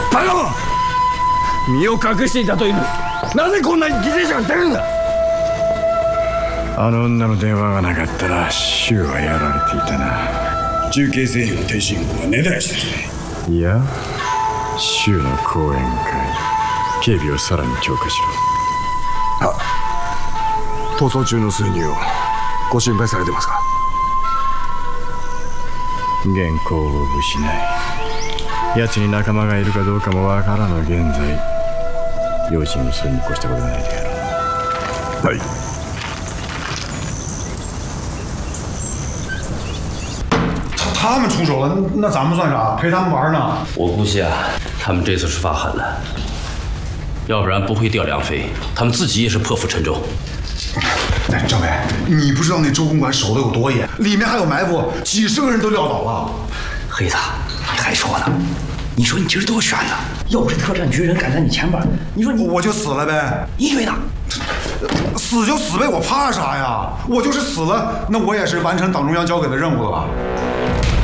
バカ者！身を隠していたというのになぜこんなに犠牲者が出るんだ。あの女の電話がなかったら柊はやられていたな。 重慶製油の天津軍は根絶やしてるね。 いや、柊の講演会、警備をさらに強化しろ。 逃走中の水入をご心配されてますか？ 原稿を失い、奴に仲間がいるかどうかもわからぬ現在、用心をするに越したことはないであろう。 はい。 他们出手了，那咱们算啥？陪他们玩呢？ 我估计啊，他们这次是发狠了，要不然不会调梁飞，他们自己也是破釜沉舟。 哎，政委，你不知道那周公馆守得有多严，里面还有埋伏，几十个人都撂倒了。 黑子，你还说呢？你说你今儿多悬呢？要不是特战局人赶在你前边，你说你我就死了呗。 你以为呢？ 死就死呗，我怕啥呀？我就是死了，那我也是完成党中央交给的任务了吧？